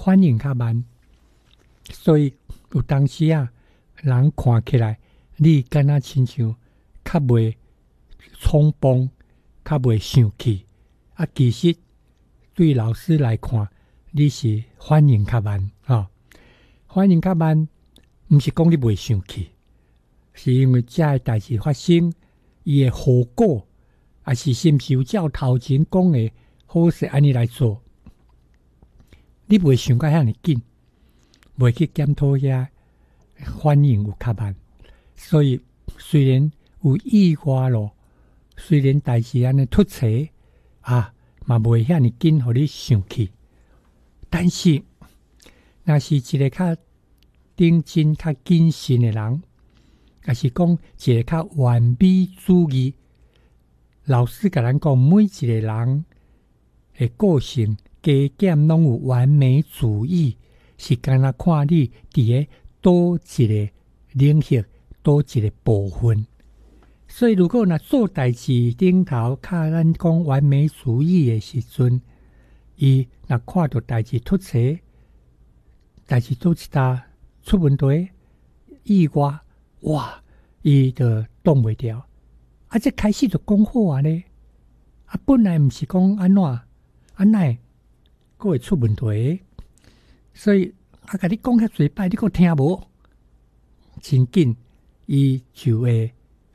反应较慢，所以有当时啊，人看起来你敢若亲像较袂冲动，较袂生气啊。其实对老师来看，你是反应较慢反应较慢，毋是讲你袂生气，是因为这代志发生，伊的后果，也是是毋是有照头前讲的好势安尼来做，你袂想到遐尼紧，袂去检讨遐反应有较慢，所以虽然有意外咯，虽然代志安尼突袭啊，嘛袂遐尼紧，互你生气。但是，若是一个较认真、较谨慎的人，也是讲一个较完美主义，老师甲咱讲，每一个人的个性加减拢有完美主义，是干那看你伫个多一个领域、多一个部分。所以，如果若做代志顶头，较咱讲完美主义的时阵，伊若看到代志突袭，代志做一搭出问题，意外，哇，伊就挡袂掉。啊，这开始就讲好啊咧，啊，本来毋是讲安怎，安奈，佫会出问题。所以啊，甲你讲遐侪摆，你佫听无，真紧，伊就会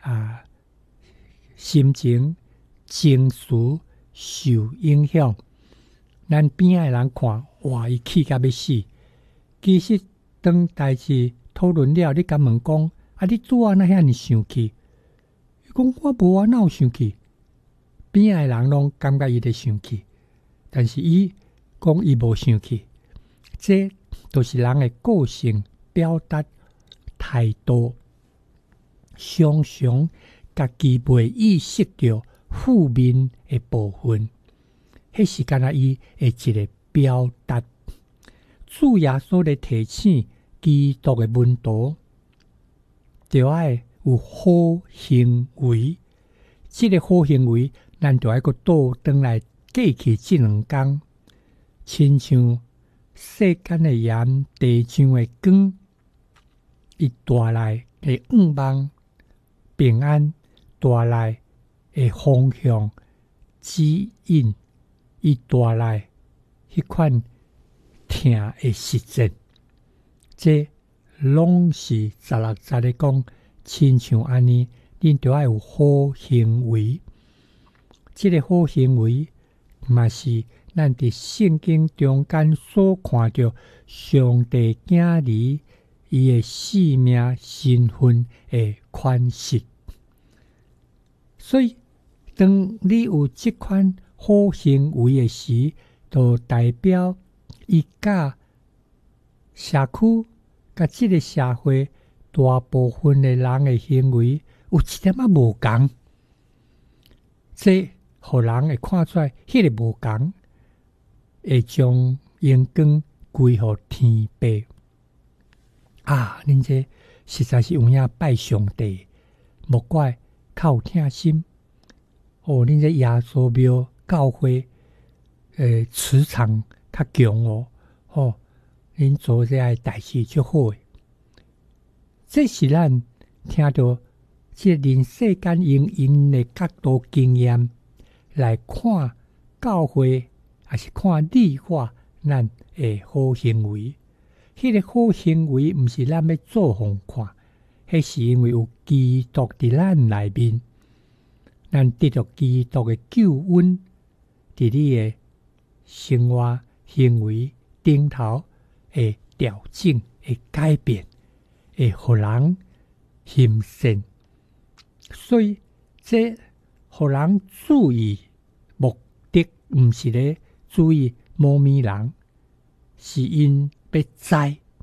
心情、情绪受影响。咱边仔的人看，哇，伊气甲要死。其实当代志讨论了，你敢问讲，啊，你拄仔哪遐尼生气？伊讲我无啊，哪有生气？边仔的人拢感觉伊在生气，但是伊讲伊无生气，这都是人的个性表达态度。常常家己袂意识到负面的部分，迄是干那伊的一个表达。主耶稣咧提醒基督的门徒，就要有好行为。这个好行为，咱就要个倒转来过去这2天，亲像世间的盐、地上的光，伊带来的愿望、平安，带来的方向指引，伊带来迄款听的实践，这拢是16咧讲，亲像安尼，恁就要有好行为。这个好行为，嘛是咱伫圣经中间所看到上帝囝儿伊的性命身份的款式。所以，当你有这款好行为的时，就代表伊甲社区、甲这个社会大部分的人的行为有一点仔无同，这互人会看出来，迄个无同，会将阳光归互天父。啊，恁这实在是有影拜上帝，莫怪较有疼心。哦，恁这耶稣庙教会磁场较强哦。哦，恁做这些代志就好诶。这是咱听到这人世间因的角度经验来看教会，还是看理化咱的好行为。迄个好行为，毋是咱要做互看，迄是因为有基督伫咱内面，咱得到基督的救恩，伫你的生活行为顶头会调整、会改变，会互人行善。所以，这互人注意目的，毋是咧注意某物人，是因要知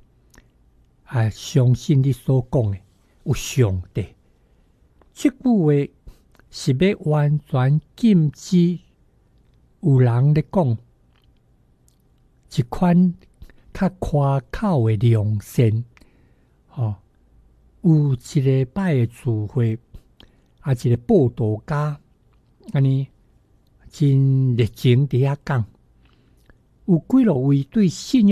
相信你所讲的有上帝。这句话是要完全禁止有人咧讲一款较夸口的良善。有一个摆的聚会，一个报道家，安尼真热情伫遐讲，有几落位对信